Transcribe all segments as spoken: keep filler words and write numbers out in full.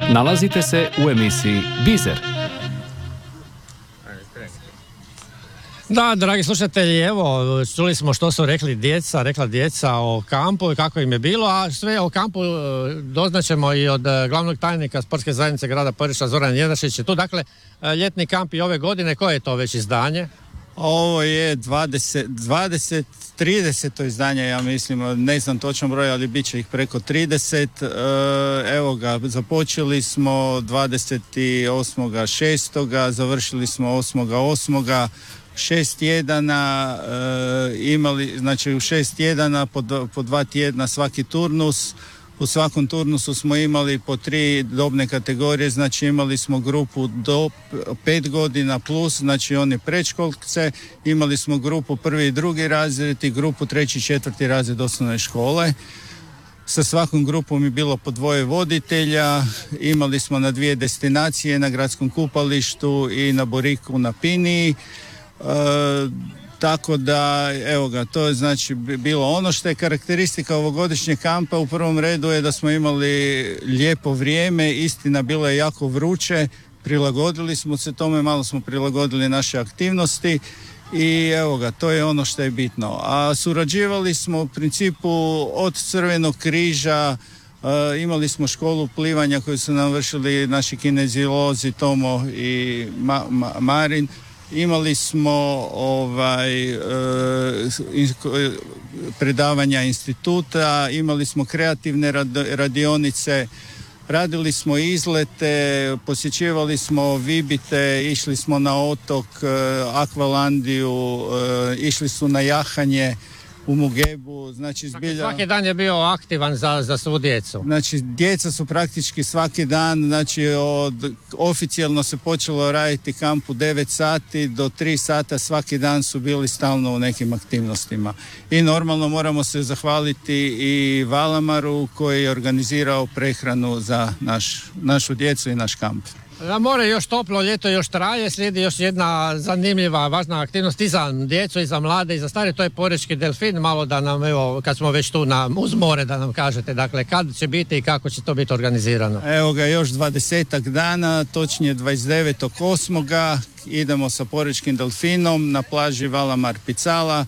Nalazite se u emisiji Biser. Da, dragi slušatelji, evo, čuli smo što su rekli djeca, rekla djeca o kampu i kako im je bilo, a sve o kampu doznaćemo i od glavnog tajnika Sportske zajednice grada Poreča, Zoran Jedašić. Tu, dakle, ljetni kamp i ove godine, koje je to već izdanje? Ovo je dvadeset, dvadeset, trideset izdanje, ja mislim, ne znam točan broj, ali bit će ih preko trideset. Evo ga, započeli smo dvadeset osmog šestog završili smo osmog osmog šest tjedana e, imali, znači u šest tjedana po, po dva tjedna svaki turnus. U svakom turnusu smo imali po tri dobne kategorije, znači imali smo grupu do pet godina plus, znači oni predškolce, imali smo grupu prvi i drugi razred i grupu treći i četvrti razred osnovne škole. Sa svakom grupom je bilo po dvoje voditelja, imali smo na dvije destinacije, na gradskom kupalištu i na Boriku na Piniji. E, tako da, evo ga, to je znači bilo ono što je karakteristika ovogodišnjeg kampa. U prvom redu je da smo imali lijepo vrijeme, istina bilo je jako vruće, prilagodili smo se tome, malo smo prilagodili naše aktivnosti i evo ga, to je ono što je bitno. A surađivali smo u principu od Crvenog križa, uh, imali smo školu plivanja koju su nam vršili naši kineziolozi Tomo i Ma- Ma- Marin. Imali smo ovaj, uh, predavanja instituta, imali smo kreativne rad- radionice, radili smo izlete, posjećivali smo Vibite, išli smo na otok, Akvalandiju, išli su na jahanje u Mugebu, znači zbilja... Svaki dan je bio aktivan za, za svu djecu. Znači, djeca su praktički svaki dan, znači od, oficijalno se počelo raditi kamp u devet sati do tri sata, svaki dan su bili stalno u nekim aktivnostima. I normalno moramo se zahvaliti i Valamaru koji je organizirao prehranu za naš, našu djecu i naš kamp. Na more još toplo, ljeto još traje, slijedi još jedna zanimljiva, važna aktivnost i za djecu, i za mlade, i za stare, to je Porečki delfin. Malo da nam, evo, kad smo već tu na, uz more, da nam kažete, dakle, kad će biti i kako će to biti organizirano. Evo ga, još dvadesetak dana, točnije dvadeset devetog osmog idemo sa Porečkim delfinom na plaži Valamar Picala.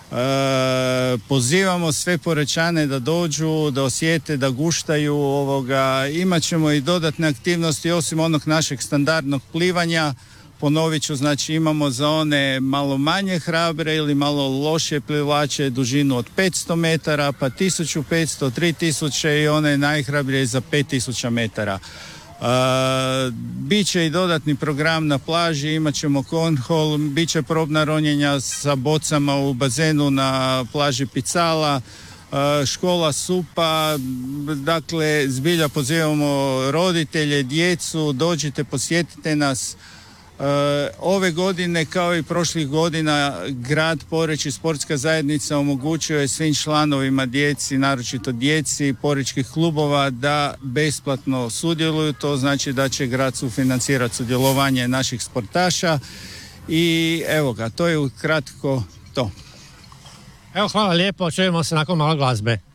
E, pozivamo sve Porečane da dođu, da osjete, da guštaju ovoga. Imat ćemo i dodatne aktivnosti osim onog našeg standardnog plivanja. Ponovit ću, znači imamo za one malo manje hrabre ili malo loše plivače dužinu od petsto metara, pa tisuću petsto, tri tisuće i one najhrabrije za pet tisuća metara. Uh, Biće i dodatni program na plaži, imat ćemo konhol, bit će probna ronjenja sa bocama u bazenu na plaži Picala, uh, škola supa, dakle zbilja pozivamo roditelje, djecu, dođite, posjetite nas. Uh, ove godine kao i prošlih godina grad Poreč i sportska zajednica omogućuje svim članovima djeci, naročito djeci porečkih klubova da besplatno sudjeluju, to znači da će grad sufinancirati sudjelovanje naših sportaša i evo ga, to je ukratko to. Evo, hvala lijepo, čujemo se nakon malo glazbe.